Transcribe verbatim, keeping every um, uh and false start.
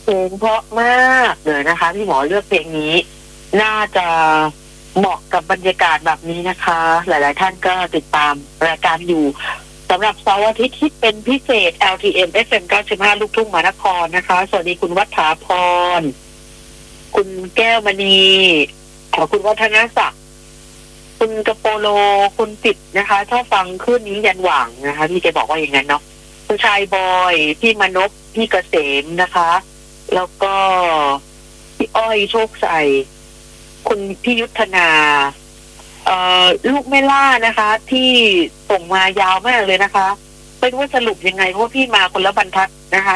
เพลงเพราะมากเลยนะคะพี่หมอเลือกเพลงนี้ น่าจะเหมาะกับบรรยากาศแบบนี้นะคะ หลายๆท่านก็ติดตามรายการอยู่สำหรับเสาร์อาทิตย์ที่เป็นพิเศษ แอล ที เอ็ม เอฟ เอ็ม เก้าสิบห้า ลูกทุ่งมหานครนะคะสวัสดีคุณวัฒาพรคุณแก้วมณีขอคุณวัฒนศักดิ์คุณกระโปโลคุณติดนะคะชอบฟังคืนนี้ยันหว่างนะคะพี่แกบอกว่าอย่างนั้นเนาะคุณชายบอยพี่มนพพี่เกษมนะคะ แล้วก็พี่อ้อยโชคใสคุณพี่ยุทธนาเอ่อลูกแม่ล่านะคะ ที่ส่งมายาวมากเลยนะคะไม่รู้ว่าสรุปยังไงเพราะว่าพี่มาคนละบรรทัดนะคะ